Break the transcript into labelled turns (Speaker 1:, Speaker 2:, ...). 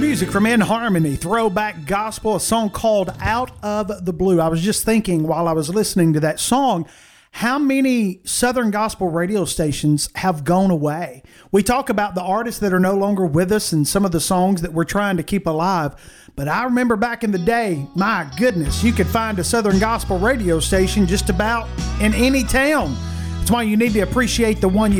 Speaker 1: Music from In Harmony, throwback gospel, a song called Out of the Blue. I was just thinking while I was listening to that song, how many Southern gospel radio stations have gone away? We talk about the artists that are no longer with us and some of the songs that we're trying to keep alive. But I remember back in the day, my goodness, you could find a Southern gospel radio station just about in any town. That's why you need to appreciate the one you